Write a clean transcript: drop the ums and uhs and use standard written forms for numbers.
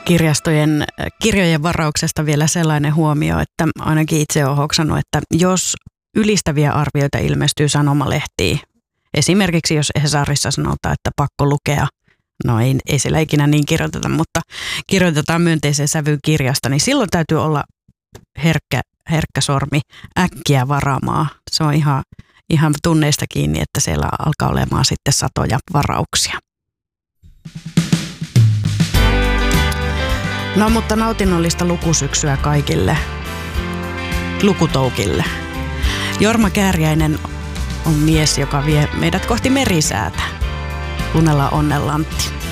kirjojen varauksesta vielä sellainen huomio, että ainakin itse olen hoksannut, että jos ylistäviä arvioita ilmestyy sanomalehtiin, esimerkiksi jos Hesarissa sanotaan, että pakko lukea, no ei siellä ikinä niin kirjoiteta, mutta kirjoitetaan myönteiseen sävyyn kirjasta, niin silloin täytyy olla herkkä sormi äkkiä varaamaan. Se on ihan tunneista kiinni, että siellä alkaa olemaan sitten satoja varauksia. No mutta nautinnollista lukusyksyä kaikille lukutoukille. Jorma Kääriäinen on mies, joka vie meidät kohti merisäätä. Kuunnellaan Onnenlantti.